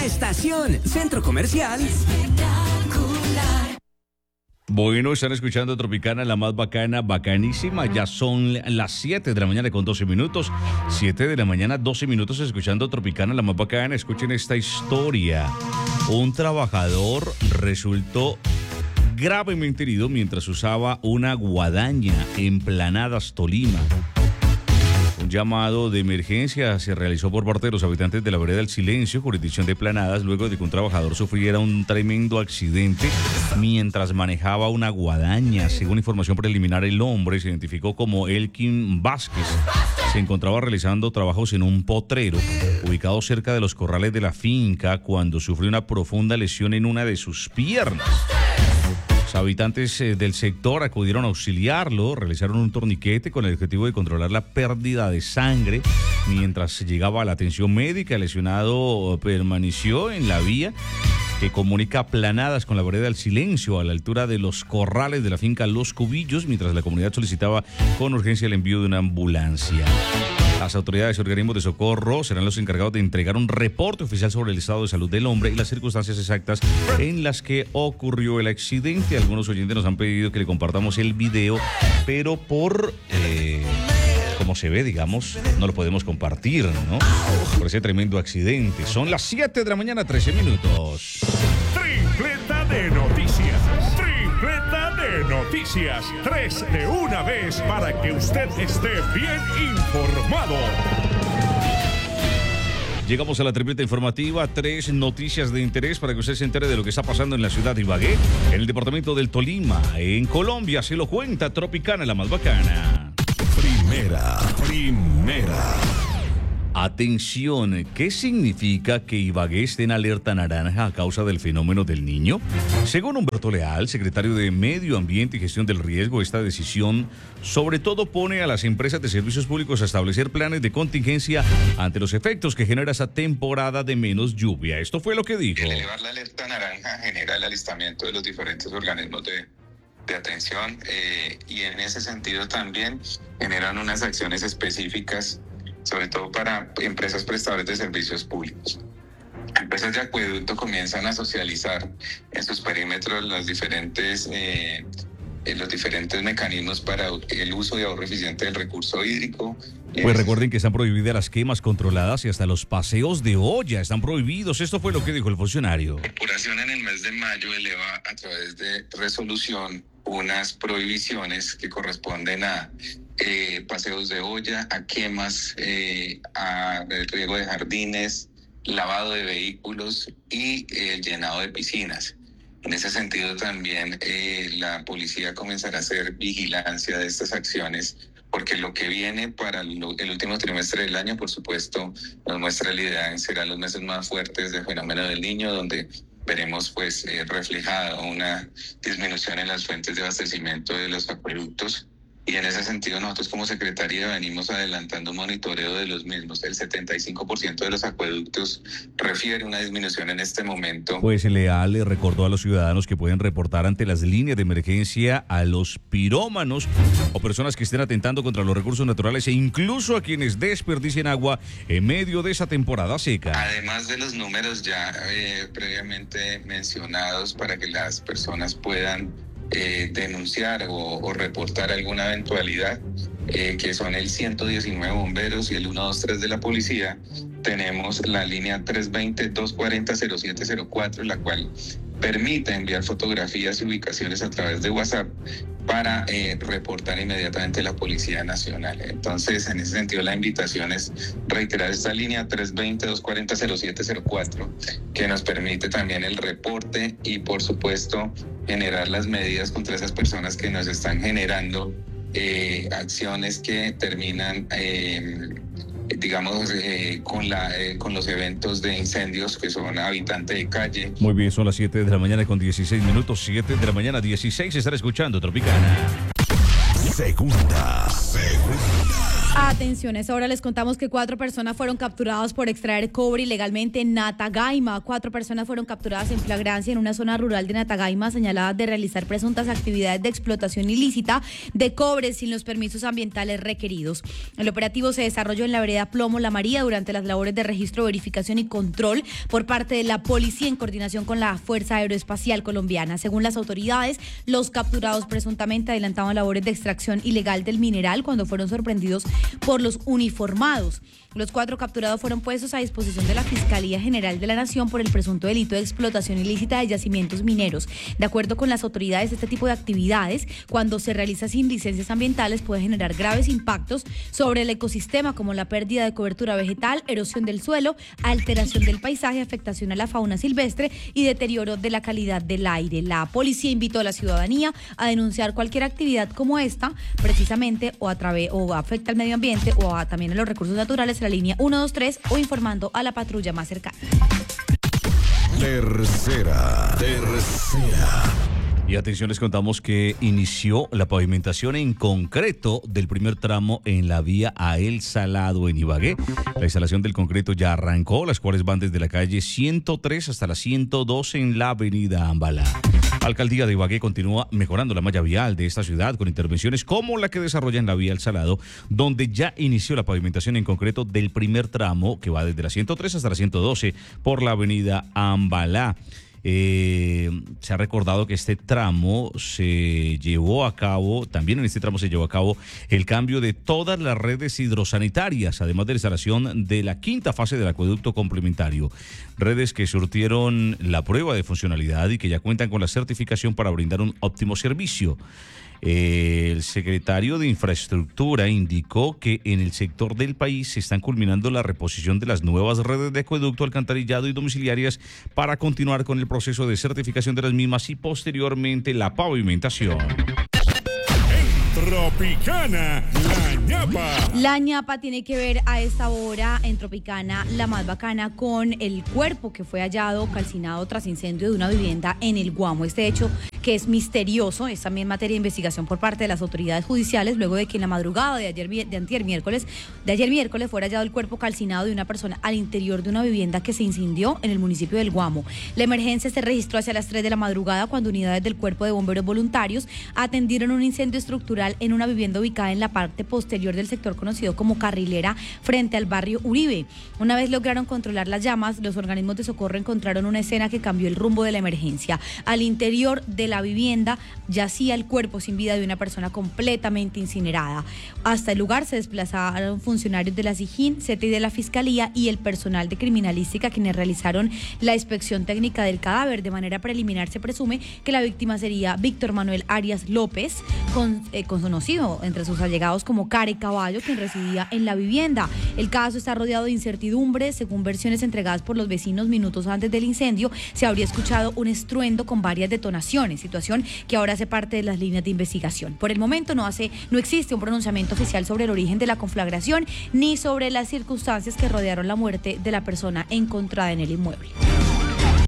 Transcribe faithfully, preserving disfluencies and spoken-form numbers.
Estación Centro Comercial. Bueno, están escuchando Tropicana, la más bacana, bacanísima. Ya son las siete de la mañana con doce minutos. siete de la mañana, doce minutos, escuchando Tropicana, la más bacana. Escuchen esta historia. Un trabajador resultó gravemente herido mientras usaba una guadaña en Planadas, Tolima. Un llamado de emergencia se realizó por parte de los habitantes de la vereda del Silencio, jurisdicción de Planadas, luego de que un trabajador sufriera un tremendo accidente mientras manejaba una guadaña. Según información preliminar, el hombre se identificó como Elkin Vázquez. Se encontraba realizando trabajos en un potrero ubicado cerca de los corrales de la finca cuando sufrió una profunda lesión en una de sus piernas. Los habitantes eh, del sector acudieron a auxiliarlo, realizaron un torniquete con el objetivo de controlar la pérdida de sangre. Mientras llegaba a la atención médica, el lesionado permaneció en la vía que comunica Planadas con la vereda del Silencio, a la altura de los corrales de la finca Los Cubillos, mientras la comunidad solicitaba con urgencia el envío de una ambulancia. Las autoridades y organismos de socorro serán los encargados de entregar un reporte oficial sobre el estado de salud del hombre y las circunstancias exactas en las que ocurrió el accidente. Algunos oyentes nos han pedido que le compartamos el video, pero por... Eh, como se ve, digamos, no lo podemos compartir, ¿no? Por ese tremendo accidente. Son las siete de la mañana, trece minutos. Tripleta de noticias. Tripleta de noticias. Tres de una vez para que usted esté bien informado. Llegamos a la tripleta informativa, tres noticias de interés para que usted se entere de lo que está pasando en la ciudad de Ibagué, en el departamento del Tolima, en Colombia. Se lo cuenta Tropicana, la más bacana. Primera, primera. Atención, ¿qué significa que Ibagué esté en alerta naranja a causa del fenómeno del Niño? Según Humberto Leal, secretario de Medio Ambiente y Gestión del Riesgo, esta decisión sobre todo pone a las empresas de servicios públicos a establecer planes de contingencia ante los efectos que genera esa temporada de menos lluvia. Esto fue lo que dijo. El elevar la alerta naranja genera el alistamiento de los diferentes organismos de, de atención eh, y en ese sentido también generan unas acciones específicas, sobre todo para empresas prestadoras de servicios públicos. Empresas de acueducto comienzan a socializar en sus perímetros los diferentes, eh, los diferentes mecanismos para el uso y ahorro eficiente del recurso hídrico. Pues recuerden que están prohibidas las quemas controladas y hasta los paseos de olla están prohibidos. Esto fue lo que dijo el funcionario. La corporación en el mes de mayo eleva a través de resolución unas prohibiciones que corresponden a eh, paseos de olla, a quemas, eh, a el riego de jardines, lavado de vehículos y el eh, llenado de piscinas. En ese sentido también eh, la policía comenzará a hacer vigilancia de estas acciones, porque lo que viene para lo, el último trimestre del año, por supuesto, nos muestra la idea de serán los meses más fuertes del fenómeno del Niño, donde veremos pues eh, reflejada una disminución en las fuentes de abastecimiento de los acueductos. Y en ese sentido nosotros como Secretaría venimos adelantando un monitoreo de los mismos. El setenta y cinco por ciento de los acueductos refiere una disminución en este momento. Pues Leal le recordó a los ciudadanos que pueden reportar ante las líneas de emergencia a los pirómanos o personas que estén atentando contra los recursos naturales e incluso a quienes desperdicien agua en medio de esa temporada seca. Además de los números ya eh, previamente mencionados para que las personas puedan Eh, denunciar o, o reportar alguna eventualidad, eh, que son el ciento diecinueve bomberos y el ciento veintitrés de la policía, tenemos la línea tres veinte, dos cuarenta, cero siete cero cuatro, la cual permite enviar fotografías y ubicaciones a través de WhatsApp para eh, reportar inmediatamente a la Policía Nacional. Entonces, en ese sentido, la invitación es reiterar esta línea tres veinte, dos cuarenta, cero siete cero cuatro, que nos permite también el reporte y, por supuesto, generar las medidas contra esas personas que nos están generando eh, acciones que terminan, eh, digamos, eh, con, la, eh, con los eventos de incendios que son habitantes de calle. Muy bien, son las siete de la mañana con dieciséis minutos, siete de la mañana, dieciséis, estará escuchando Tropicana. Segunda, segunda. Atenciones, ahora les contamos que cuatro personas fueron capturadas por extraer cobre ilegalmente en Natagaima. Cuatro personas fueron capturadas en flagrancia en una zona rural de Natagaima, señaladas de realizar presuntas actividades de explotación ilícita de cobre sin los permisos ambientales requeridos. El operativo se desarrolló en la vereda Plomo La María durante las labores de registro, verificación y control por parte de la policía en coordinación con la Fuerza Aeroespacial Colombiana. Según las autoridades, los capturados presuntamente adelantaban labores de extracción ilegal del mineral cuando fueron sorprendidos por los uniformados. Los cuatro capturados fueron puestos a disposición de la Fiscalía General de la Nación por el presunto delito de explotación ilícita de yacimientos mineros. De acuerdo con las autoridades, este tipo de actividades, cuando se realiza sin licencias ambientales, puede generar graves impactos sobre el ecosistema, como la pérdida de cobertura vegetal, erosión del suelo, alteración del paisaje, afectación a la fauna silvestre y deterioro de la calidad del aire. La policía invitó a la ciudadanía a denunciar cualquier actividad como esta, precisamente, o a través o afecta al medio ambiente o a, también a los recursos naturales, la línea uno dos tres o informando a la patrulla más cercana. Tercera, tercera. Y atención, les contamos que inició la pavimentación en concreto del primer tramo en la vía a El Salado en Ibagué. La instalación del concreto ya arrancó, las cuales van desde la calle ciento tres hasta la ciento dos en la avenida Ambalá. Alcaldía de Ibagué continúa mejorando la malla vial de esta ciudad con intervenciones como la que desarrolla en la vía El Salado, donde ya inició la pavimentación en concreto del primer tramo que va desde la ciento tres hasta la ciento doce por la avenida Ambalá. Eh, se ha recordado que este tramo se llevó a cabo, también en este tramo se llevó a cabo el cambio de todas las redes hidrosanitarias, además de la instalación de la quinta fase del acueducto complementario. Redes que surtieron la prueba de funcionalidad y que ya cuentan con la certificación para brindar un óptimo servicio. El secretario de Infraestructura indicó que en el sector del país se están culminando la reposición de las nuevas redes de acueducto, alcantarillado y domiciliarias para continuar con el proceso de certificación de las mismas y posteriormente la pavimentación. Tropicana, la ñapa. La ñapa tiene que ver a esta hora en Tropicana, la más bacana, con el cuerpo que fue hallado calcinado tras incendio de una vivienda en el Guamo. Este hecho, que es misterioso, es también materia de investigación por parte de las autoridades judiciales, luego de que en la madrugada de ayer, de antier miércoles, de ayer miércoles fuera hallado el cuerpo calcinado de una persona al interior de una vivienda que se incendió en el municipio del Guamo. La emergencia se registró hacia las tres de la madrugada cuando unidades del Cuerpo de Bomberos Voluntarios atendieron un incendio estructural en una vivienda ubicada en la parte posterior del sector conocido como Carrilera, frente al barrio Uribe. Una vez lograron controlar las llamas, los organismos de socorro encontraron una escena que cambió el rumbo de la emergencia. Al interior de la vivienda yacía el cuerpo sin vida de una persona completamente incinerada. Hasta el lugar se desplazaron funcionarios de la SIJIN, C T I de la Fiscalía y el personal de criminalística, quienes realizaron la inspección técnica del cadáver. De manera preliminar se presume que la víctima sería Víctor Manuel Arias López, con, eh, conocido entre sus allegados como Care Caballo, quien residía en la vivienda. El caso está rodeado de incertidumbre. Según versiones entregadas por los vecinos, minutos antes del incendio se habría escuchado un estruendo con varias detonaciones, situación que ahora hace parte de las líneas de investigación. Por el momento no hace, no existe un pronunciamiento oficial sobre el origen de la conflagración ni sobre las circunstancias que rodearon la muerte de la persona encontrada en el inmueble.